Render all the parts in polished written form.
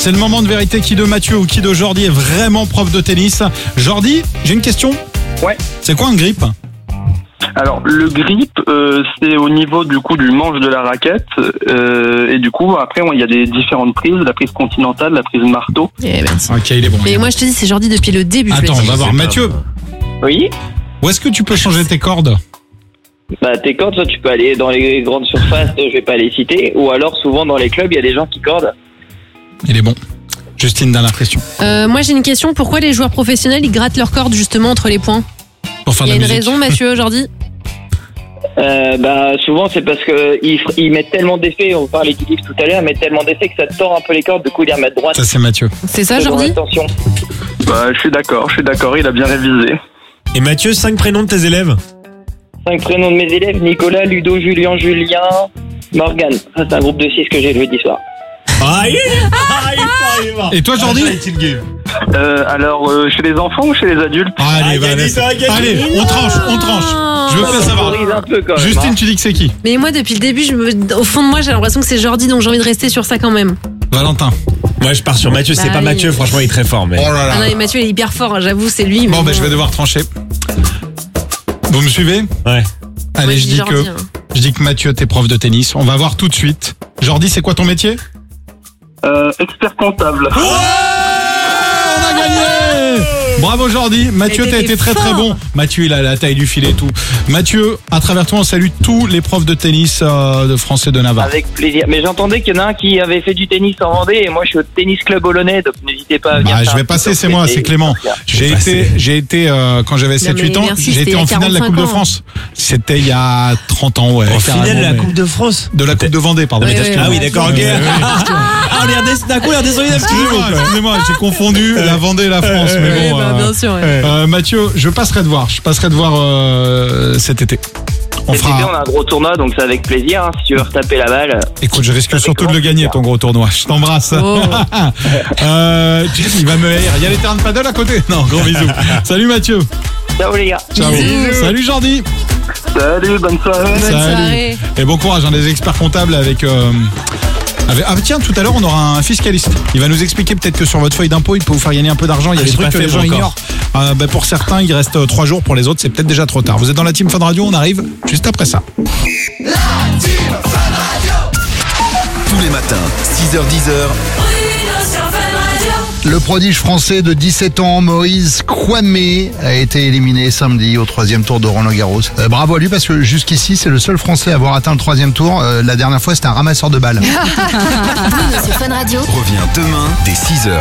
C'est le moment de vérité qui de Mathieu ou qui de Jordi est vraiment prof de tennis. Jordi, j'ai une question. Ouais. C'est quoi un grip ? Alors le grip, c'est au niveau du coup du manche de la raquette et du coup après il y a des différentes prises, la prise continentale, la prise marteau. Eh ben, si. Ok, il est bon. Mais moi je te dis, c'est Jordi depuis le début. Attends, on va voir. Mathieu, Oui. où est-ce que tu peux changer tes cordes ? Bah tes cordes, soit tu peux aller dans les grandes surfaces, je vais pas les citer, ou alors souvent dans les clubs il y a des gens qui cordent. Il est bon. Justine, dernière question. Moi j'ai une question, pourquoi les joueurs professionnels ils grattent leurs cordes justement entre les points ? Pour faire Il y de a la une musique. raison, Mathieu, Jordi ? Bah souvent c'est parce que ils mettent tellement d'effets, on parlait du livre tout à l'heure, ils mettent tellement d'effets que ça tord un peu les cordes, du coup ils les remettent droite. Ça, c'est Mathieu. C'est ça, Jordi ? Attention. Bah je suis d'accord, il a bien révisé. Et Mathieu, 5 prénoms de tes élèves? 5 prénoms de mes élèves, Nicolas, Ludo, Julien, Morgane. Ça c'est un groupe de 6 que j'ai le jeudi soir. Et toi, Jordi ? Alors chez les enfants ou chez les adultes? Allez, allez, on tranche. Je veux pas savoir. Favorise un peu quand même. Justine, tu dis que c'est qui ? Mais moi depuis le début, au fond de moi j'ai l'impression que c'est Jordi, donc j'ai envie de rester sur ça quand même. Valentin. Moi, je pars sur Mathieu. C'est Bah pas oui. Mathieu, franchement, il est très fort. Mais... Oh là Ah non, là. mais Mathieu il est hyper fort, hein, j'avoue, c'est lui. Mais Bon, ben, je vais devoir trancher. Vous me suivez ? Ouais. Allez, Moi, je dis Jordi, hein. je dis que Mathieu, t'es prof de tennis. On va voir tout de suite. Jordi, c'est quoi ton métier ? Expert comptable. On a gagné ! Bravo Jordi. Mathieu, Mais t'as t'es été très très fort. bon. Mathieu, il a la taille du filet et tout. Mathieu, à travers toi, on salue tous les profs de tennis de français de Navarre. Avec plaisir. Mais j'entendais qu'il y en a un qui avait fait du tennis en Vendée et moi je suis au tennis club Olonnais, donc n'hésitez pas à venir. Ah, faire je un vais petit passer, tour c'est moi, cet c'est été. Clément. J'ai été quand j'avais 7-8 mais ans, merci, j'ai c'était été il y a en finale de la 45 Coupe de ans. France. C'était il y a 30 ans, ouais. En finale de carrément, la mais- Coupe de France? De la Coupe de Vendée, pardon. Ouais, ouais, Ah oui, d'accord, ok. Ah, on est redescendu d'un coup, on est redescendu d'un petit niveau, quoi. Excusez-moi, j'ai confondu la Vendée et la France, mais Ouais, bon. bah, bien sûr. Ouais. Mathieu, je passerai te voir cet été. On Cet été, on fera. a un gros tournoi, donc c'est avec plaisir. Hein, si tu veux retaper la balle. Écoute, je risque Ça fait surtout de le grand gagner, plaisir. ton gros tournoi. Je t'embrasse. Oh. Il va me haïr. Il y a les terrains de paddle à côté. Non, gros bisous. Salut Mathieu. Ciao les gars. Ciao. Bisous. Salut Jordi. Salut, bonne soirée. Bonne Salut. soirée. Et bon courage, des experts comptables avec. Ah tiens, tout à l'heure on aura un fiscaliste. Il va nous expliquer peut-être que sur votre feuille d'impôt il peut vous faire gagner un peu d'argent. Il y a des j'ai trucs pas que fait les gens moi ignorent. Pour certains il reste 3 jours, pour les autres c'est peut-être déjà trop tard. Vous êtes dans la Team Fun Radio, on arrive juste après ça. Tous les matins, 6h-10h, Le prodige français de 17 ans, Maurice Kwame, a été éliminé samedi au 3e tour de Roland-Garros. Bravo à lui parce que jusqu'ici, c'est le seul français à avoir atteint le 3e tour. La dernière fois, c'était un ramasseur de balles. Sur Fun Radio. revient demain dès 6h.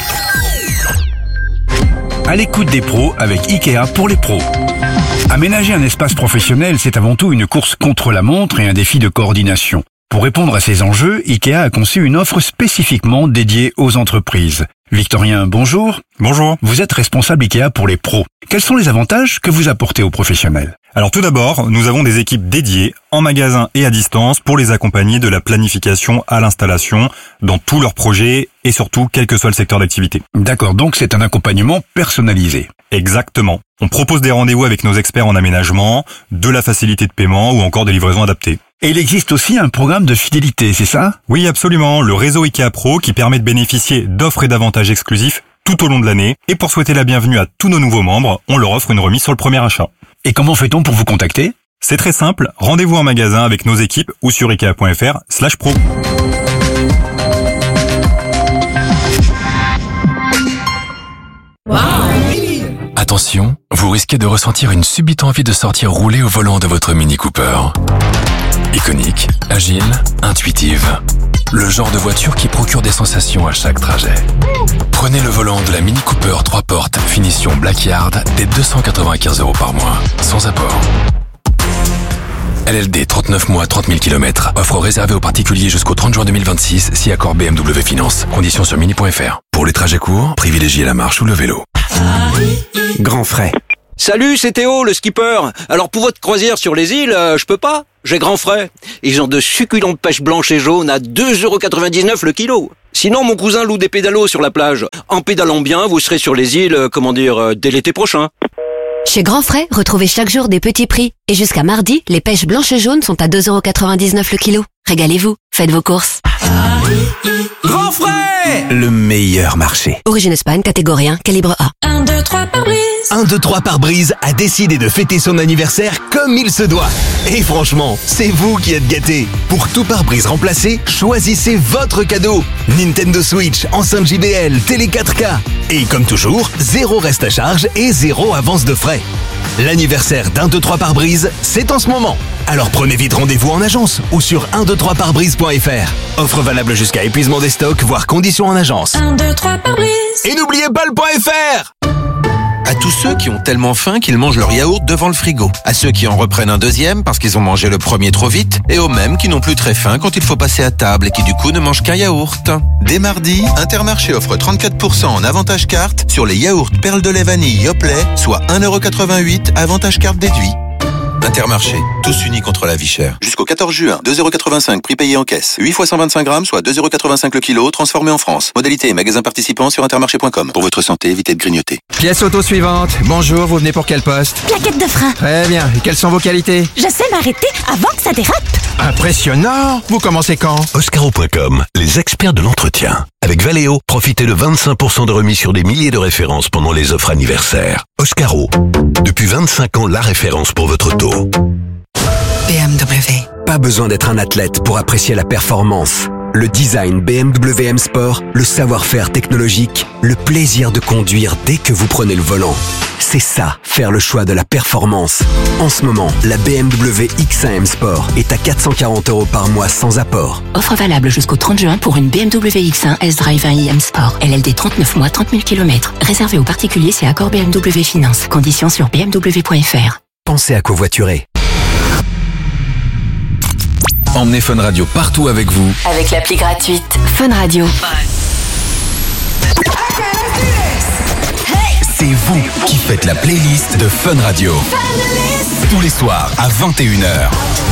À l'écoute des pros avec Ikea pour les pros. Aménager un espace professionnel, c'est avant tout une course contre la montre et un défi de coordination. Pour répondre à ces enjeux, Ikea a conçu une offre spécifiquement dédiée aux entreprises. Victorien, bonjour. Bonjour. Vous êtes responsable Ikea pour les pros. Quels sont les avantages que vous apportez aux professionnels ? Alors tout d'abord, nous avons des équipes dédiées en magasin et à distance pour les accompagner de la planification à l'installation dans tous leurs projets et surtout quel que soit le secteur d'activité. D'accord, donc c'est un accompagnement personnalisé. Exactement. On propose des rendez-vous avec nos experts en aménagement, de la facilité de paiement ou encore des livraisons adaptées. Et il existe aussi un programme de fidélité, c'est ça ? Oui, absolument. Le réseau Ikea Pro qui permet de bénéficier d'offres et d'avantages exclusifs tout au long de l'année. Et pour souhaiter la bienvenue à tous nos nouveaux membres, on leur offre une remise sur le premier achat. Et comment fait-on pour vous contacter ? C'est très simple. Rendez-vous en magasin avec nos équipes ou sur ikea.fr/pro. Attention, vous risquez de ressentir une subite envie de sortir rouler au volant de votre Mini Cooper. Iconique, agile, intuitive. Le genre de voiture qui procure des sensations à chaque trajet. Prenez le volant de la Mini Cooper 3 portes finition Blackyard dès 295 € par mois, sans apport. LLD 39 mois 30 000 km. Offre réservée aux particuliers jusqu'au 30 juin 2026 si accord BMW Finance. Conditions sur mini.fr. Pour les trajets courts, privilégiez la marche ou le vélo. Grand frais. Salut, c'est Théo, le skipper. Alors pour votre croisière sur les îles, je peux pas. J'ai grand frais. Ils ont de succulentes pêches blanches et jaunes à 2,99 € le kilo. Sinon, mon cousin loue des pédalos sur la plage. En pédalant bien, vous serez sur les îles, dès l'été prochain. Chez Grand Frais, retrouvez chaque jour des petits prix. Et jusqu'à mardi, les pêches blanches et jaunes sont à 2,99 € le kilo. Régalez-vous, faites vos courses. Grand frais! le meilleur marché. Origine Espagne, catégorie 1, calibre A. 1, 2, 3 pare-brise. 1, 2, 3 pare-brise a décidé de fêter son anniversaire comme il se doit. Et franchement, c'est vous qui êtes gâtés. Pour tout pare-brise remplacé, choisissez votre cadeau. Nintendo Switch, enceinte JBL, télé 4K. Et comme toujours, 0 reste à charge et 0 avance de frais. L'anniversaire d'1, 2, 3 pare-brise, c'est en ce moment. Alors prenez vite rendez-vous en agence ou sur 123pare-brise.fr. Offre valable jusqu'à épuisement des stocks, voire conditions en agence. 1, 2, 3 pare-brise. Et n'oubliez pas le .fr. À tous ceux qui ont tellement faim qu'ils mangent leur yaourt devant le frigo. À ceux qui en reprennent un deuxième parce qu'ils ont mangé le premier trop vite. Et aux mêmes qui n'ont plus très faim quand il faut passer à table et qui du coup ne mangent qu'un yaourt. Dès mardi, Intermarché offre 34% en avantage carte sur les yaourts perles de lait vanille Yoplait, soit 1,88€ avantage carte déduit. Intermarché, tous unis contre la vie chère. Jusqu'au 14 juin, 2,85€ prix payé en caisse. 8 fois 125 grammes, soit 2,85€ le kilo, transformé en France. Modalité et magasin participant sur intermarché.com. Pour votre santé, évitez de grignoter. Pièce auto suivante. Bonjour, vous venez pour quel poste? Plaquette de frein. Très bien. Et quelles sont vos qualités? Je sais m'arrêter avant que ça dérape. Impressionnant. Vous commencez quand? Oscaro.com, les experts de l'entretien. Avec Valeo, profitez de 25% de remise sur des milliers de références pendant les offres anniversaires. Oscaro, depuis 25 ans, la référence pour votre auto. BMW. Pas besoin d'être un athlète pour apprécier la performance. Le design BMW M Sport, le savoir-faire technologique, le plaisir de conduire dès que vous prenez le volant. C'est ça, faire le choix de la performance. En ce moment, la BMW X1 M Sport est à 440€ par mois sans apport. Offre valable jusqu'au 30 juin pour une BMW X1 S-Drive 1i M Sport. LLD 39 mois, 30 000 km. Réservé aux particuliers, c'est accord BMW Finance. Conditions sur bmw.fr. Pensez à covoiturer. Emmenez Fun Radio partout avec vous. Avec l'appli gratuite Fun Radio. C'est vous qui faites la playlist de Fun Radio. Tous les soirs à 21h.